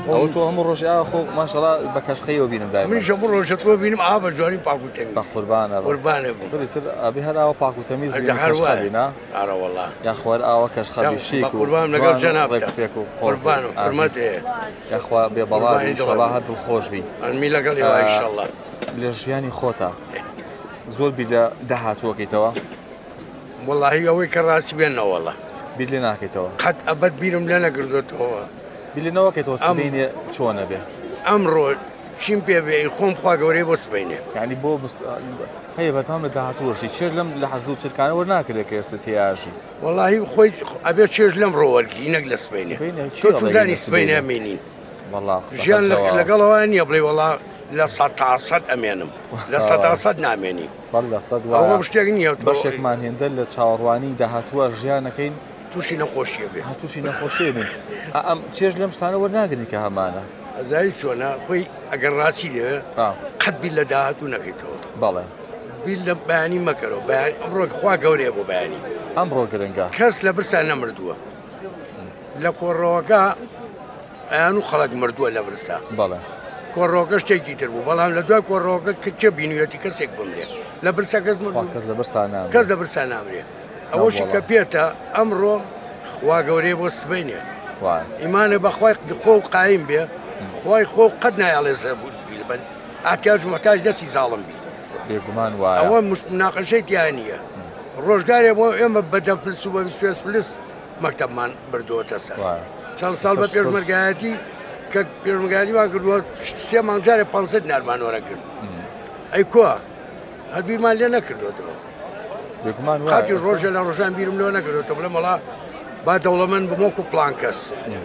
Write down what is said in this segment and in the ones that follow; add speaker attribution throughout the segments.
Speaker 1: ئەو تۆ هەموو ڕۆژ ئاخۆ ماشەڵا بە کەشخەیەوە بینم دایما
Speaker 2: منیش هەموو ڕۆژە تۆ بینم ئا بە جوانی پاک و تەمیز
Speaker 1: بە قوربانە
Speaker 2: قوربانە بوو
Speaker 1: تر ئەبێ هەر ئاوە پاک و تەمیز بینی
Speaker 2: هەر وایە.
Speaker 1: کەشخەبی نا
Speaker 2: ئارە وەڵا
Speaker 1: یاخوار ئاوە کەشخەبی شیک و
Speaker 2: قوربان لەگەڵ جەنابتە
Speaker 1: ڕێکپێک و
Speaker 2: قوربان و حرمەت
Speaker 1: یاخوا بێ بەڵامی ئینشەڵا هەر دڵخۆش بی
Speaker 2: ئەنمی لەگەڵ ئێوە ئینشەڵا
Speaker 1: لە ژیانی خۆتە زۆر بیر لە داهاتووەکەیتەوە
Speaker 2: وەڵاهی ئەوەی کە ڕاستی بێنەوە وەڵا
Speaker 1: بیر لێ ناکەیتەوە
Speaker 2: قەت ئەبەت بیرم لێ نەکردوێتەوە
Speaker 1: بیر لێ نەوەکەیتەوە سبەینێ چۆنە بێ
Speaker 2: ئەمڕۆ چیم پێ بێ خۆم خوا گەورەی بۆ سبەینێ
Speaker 1: یعنی بۆ هەیە بەتام لە داهاتوەشی چێر لەم لە حەزوو چرکانە وەرناکرێت کە ئێستا تیاژی
Speaker 2: وەڵاهی خۆی ئەبێت چێژ لەم ڕۆوەرگی نەک لە سبەینێ تۆ توزانی سبەینێ ئەمێنین ژیان لەگەڵەوە نییە بڵێ وەڵا لە 100 ئەمێنم لە 100 نامێنی ئەوە شتێک نییە
Speaker 1: بەشێکمان هێندە لە چاوەڕوانی داهاتووە ژیانەکەین
Speaker 2: تووشی نەخۆشیە بێ
Speaker 1: تووشی نەخۆشیێ بێ ئەم چێژ لەم شتانە وەرناگرنی کە هەمانە
Speaker 2: ئەزایی چۆنە خۆی ئەگەر ڕاستی دەوێ قەت بیل لە داهاتوو نەکەیتەوە
Speaker 1: بەڵێ
Speaker 2: بیل لە بەیانی مەکەرەوە بەیان ئەمڕۆ خوا گەورەیە بۆ بەیانی
Speaker 1: ئەمڕۆ گرنگە
Speaker 2: کەس لە برسان نەمردووە لە کۆڕەوەکە ئەیان و خەڵک مردووە لە برسا
Speaker 1: بەڵێ
Speaker 2: کۆڕۆکە شتێکی تر بوو بەڵام لە دوای کۆڕۆکە کە بینوێتی کەسێک بمرێ لە برسا کەس کەس لە برسا نامرێ ئەوەشی کە پێێتە ئەمڕۆ خوا گەورەیە بۆ سبەینێ ئیمانە بەخوای خۆ و قایم بێ خی خۆ قەت نایڵێزە بوو بند ئاتیاژ مەتاج دەستی زاڵم بی
Speaker 1: بێگومان وایە
Speaker 2: ئەوە مناقەشەی تیان نییە ڕۆژگارێ بۆ ئێمە بەدە پلس و بە 25 پلس مەکتەبمان بردووەتە سەر چەند ساڵ بە پێشمەرگایەتی کە پێشمەرگایەتیمان کردووە 3 مانگجارێ 500 نارمانوەرە کرد ئەی کووە هەر بیرمان لێ نەکردوێتەوە خاتی ڕۆژە لە ڕۆژان بیرم لەوە نەکردوێتەوە بڵێ مەڵا با دەوڵەمەند بمۆک و پلان کەس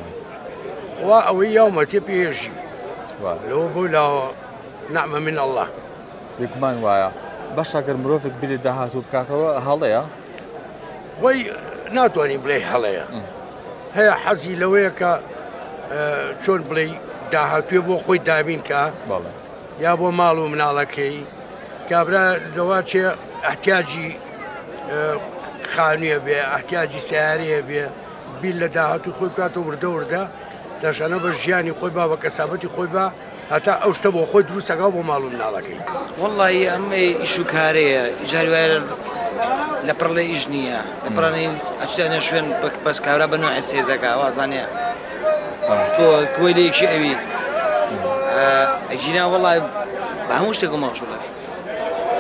Speaker 2: وا ئەوەی یاومەتێ پێێژی لەوە بۆی لاوە نعمە من الله
Speaker 1: بێگومان وایە بەش ئەگەر مرۆڤێک بیری داهاتوو بکاتەوە هەڵەیە
Speaker 2: وەی ناتوانین بڵێ هەڵەیە هەیە حەزی لەوەیە کە چۆن بڵێ داهاتوێ بۆ خۆی دابین کە یا بۆ ماڵ و مناڵەکەی کابرا لەوا چێ احتیاجی خانوویە بێ احتیاجی سیارەیە بێ بیل لە داهاتوو خۆی بکاتەوە وردە وردە تەشانە بە ژیانی خۆی با بە کەسابەتی خۆی با هەتا ئەو شتە بۆ خۆی دروستەکە بۆ ماڵ و مناڵەکەی
Speaker 3: وەڵڵی ئەمەی ئیش و کارەیە ئیجاری وایە لە پڕ لە ئیش نییە لە پڕانی ئەچدانە شوێن بەس کابرا بە نوع سێر دەکا وازانێ تۆ کوی لەیەکی ئەوی ئەگینا وەڵای بە هەموو شتێک مەخشوڵە